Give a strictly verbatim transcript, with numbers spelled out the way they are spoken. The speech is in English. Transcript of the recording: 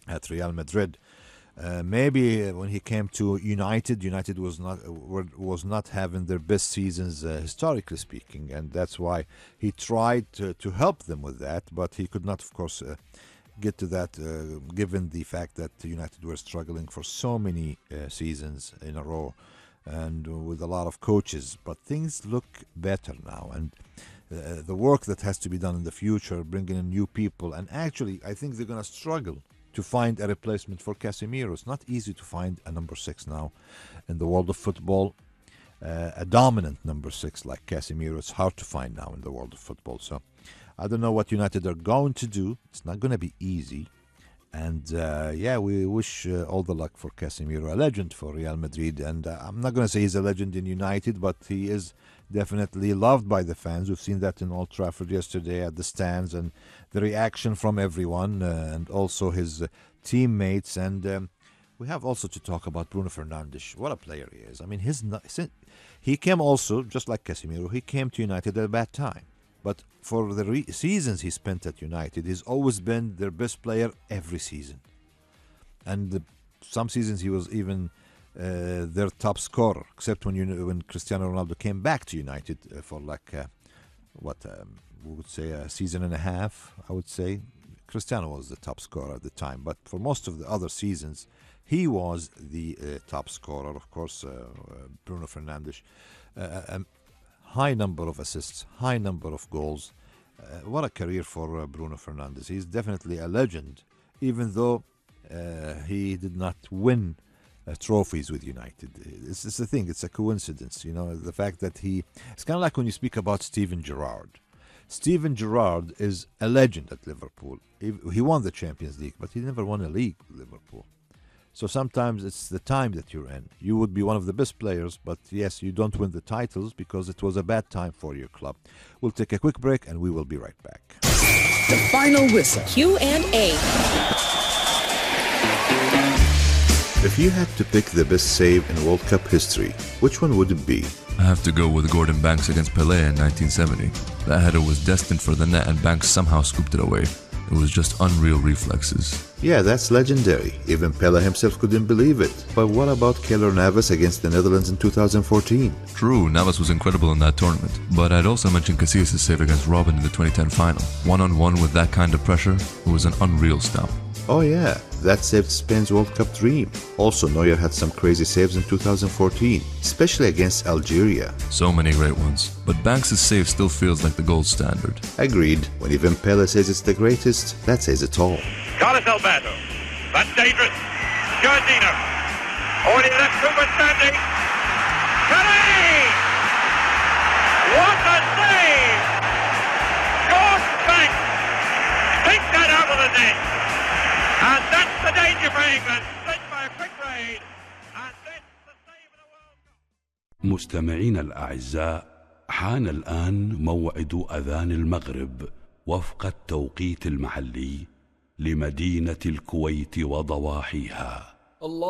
at Real Madrid. Uh, maybe when he came to United, United was not were, was not having their best seasons uh, historically speaking, and that's why he tried to, to help them with that. But he could not, of course, uh, get to that, uh, given the fact that United were struggling for so many uh, seasons in a row, and with a lot of coaches. But things look better now, and uh, the work that has to be done in the future, bringing in new people, and actually, I think they're going to struggle to find a replacement for Casemiro. It's not easy to find a number six now in the world of football. Uh, a dominant number six like Casemiro, it's hard to find now in the world of football. So I don't know what United are going to do. It's not going to be easy. And uh, yeah, we wish uh, all the luck for Casemiro, a legend for Real Madrid. And uh, I'm not going to say he's a legend in United, but he is definitely loved by the fans. We've seen that in Old Trafford yesterday at the stands, and the reaction from everyone, uh, and also his uh, teammates. And um, we have also to talk about Bruno Fernandes. What a player he is. I mean, his he came also, just like Casemiro, he came to United at a bad time. But for the re- seasons he spent at United, he's always been their best player every season. And the, some seasons he was even uh, their top scorer, except when you, when Cristiano Ronaldo came back to United uh, for like, uh, what, um, we would say a season and a half, I would say. Cristiano was the top scorer at the time. But for most of the other seasons, he was the uh, top scorer, of course, uh, uh, Bruno Fernandes. Uh, um, High number of assists, high number of goals. Uh, what a career for uh, Bruno Fernandes. He's definitely a legend, even though uh, he did not win uh, trophies with United. It's, it's the thing, it's a coincidence, you know, the fact that he... It's kind of like when you speak about Steven Gerrard. Steven Gerrard is a legend at Liverpool. He, he won the Champions League, but he never won a league with Liverpool. So sometimes it's the time that you're in. You would be one of the best players, but yes, you don't win the titles because it was a bad time for your club. We'll take a quick break and we will be right back. The final whistle. Q and A. If you had to pick the best save in World Cup history, which one would it be? I have to go with Gordon Banks against Pelé in nineteen seventy. That header was destined for the net and Banks somehow scooped it away. It was just unreal reflexes. Yeah, that's legendary. Even Pelé himself couldn't believe it. But what about Keylor Navas against the Netherlands in two thousand fourteen? True, Navas was incredible in that tournament. But I'd also mention Casillas' save against Robben in the twenty ten final. One-on-one with that kind of pressure, it was an unreal stamp. Oh yeah, that saved Spain's World Cup dream. Also, Neuer had some crazy saves in two thousand fourteen, especially against Algeria. So many great ones. But Banks' save still feels like the gold standard. Agreed. When even Pelé says it's the greatest, that says it all. Carlos Alberto. That's dangerous. Giardino. Already left Cooper standing. Pelé! What a save! George Banks takes that out of the net. And that's the danger for England. Sent by a quick raid. And that's the save of the World Cup. مستمعينا الأعزاء، حان الآن موعد أذان المغرب وفق التوقيت المحلي لمدينة الكويت وضواحيها.